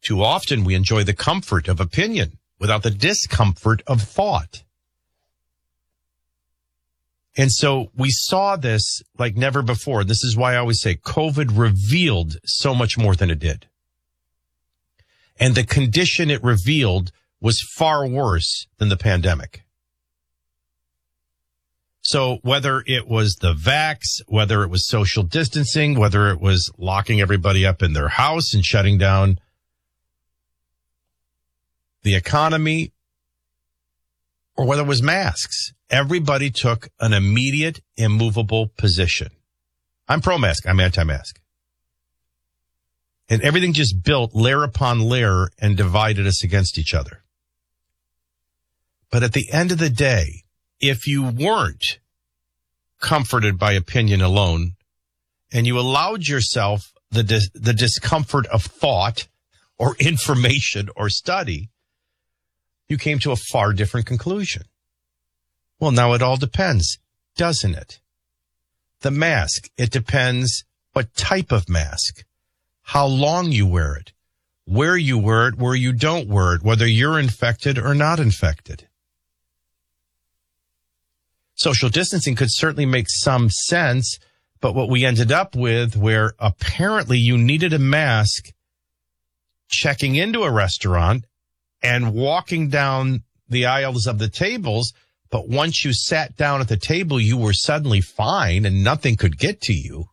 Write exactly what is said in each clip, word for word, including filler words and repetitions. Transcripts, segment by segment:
Too often we enjoy the comfort of opinion without the discomfort of thought. And so we saw this like never before. This is why I always say COVID revealed so much more than it did. And the condition it revealed was far worse than the pandemic. So whether it was the vax, whether it was social distancing, whether it was locking everybody up in their house and shutting down the economy, or whether it was masks, everybody took an immediate, immovable position. I'm pro-mask. I'm anti-mask. And everything just built layer upon layer and divided us against each other. But at the end of the day, if you weren't comforted by opinion alone and you allowed yourself the dis- the discomfort of thought or information or study, you came to a far different conclusion. Well, now it all depends, doesn't it? The mask, it depends what type of mask, how long you wear it, where you wear it, where you don't wear it, whether you're infected or not infected. Social distancing could certainly make some sense, but what we ended up with, where apparently you needed a mask checking into a restaurant and walking down the aisles of the tables, but once you sat down at the table, you were suddenly fine and nothing could get to you.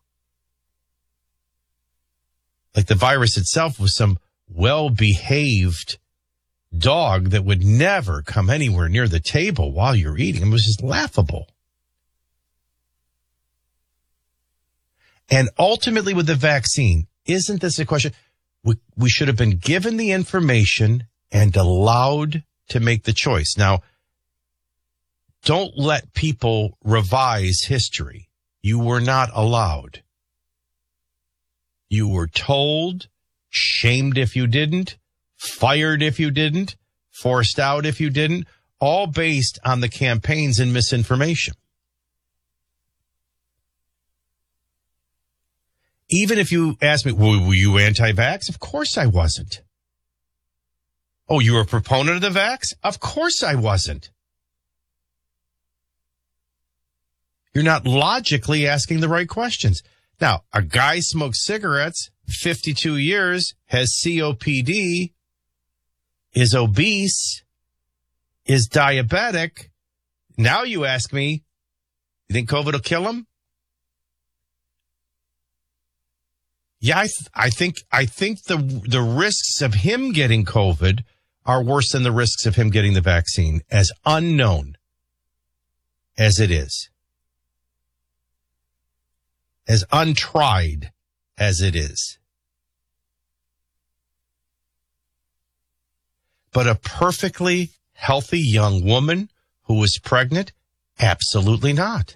Like the virus itself was some well-behaved dog that would never come anywhere near the table while you're eating. It was just laughable. And ultimately with the vaccine, isn't this a question? We, we should have been given the information and allowed to make the choice. Now, don't let people revise history. You were not allowed. You were told, shamed if you didn't, fired if you didn't, forced out if you didn't, all based on the campaigns and misinformation. Even if you ask me, well, were you anti-vax? Of course I wasn't. Oh, you were a proponent of the vax? Of course I wasn't. You're not logically asking the right questions. Now, a guy smokes cigarettes, fifty-two years, has C O P D, is obese, is diabetic. Now you ask me, you think COVID will kill him? Yeah, I, th- I think I think the the risks of him getting COVID are worse than the risks of him getting the vaccine, as unknown as it is, as untried as it is. But a perfectly healthy young woman who was pregnant, absolutely not.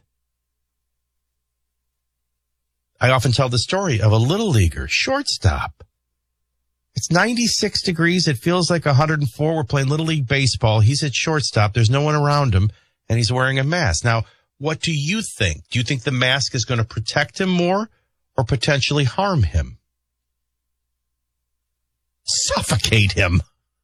I often tell the story of a little leaguer, shortstop. It's ninety-six degrees. It feels like one hundred four. We're playing Little League baseball. He's at shortstop. There's no one around him, and he's wearing a mask. Now, what do you think? Do you think the mask is going to protect him more or potentially harm him? Suffocate him.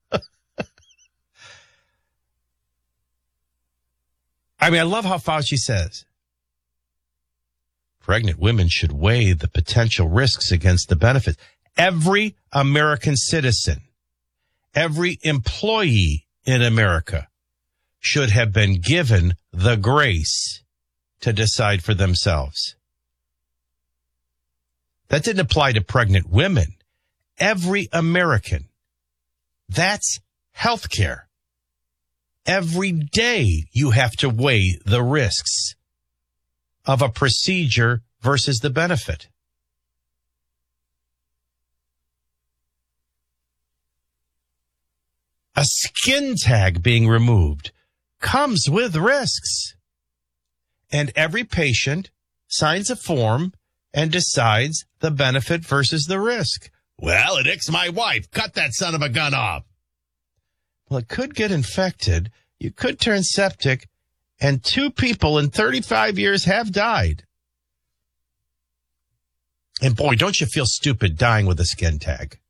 I mean, I love how Fauci says, pregnant women should weigh the potential risks against the benefits. Every American citizen, every employee in America should have been given the grace to decide for themselves. That didn't apply to pregnant women. Every American. That's health care. Every day you have to weigh the risks of a procedure versus the benefit. A skin tag being removed comes with risks. And every patient signs a form and decides the benefit versus the risk. Well, it icks my wife. Cut that son of a gun off. Well, it could get infected. You could turn septic. And two people in thirty-five years have died. And boy, don't you feel stupid dying with a skin tag.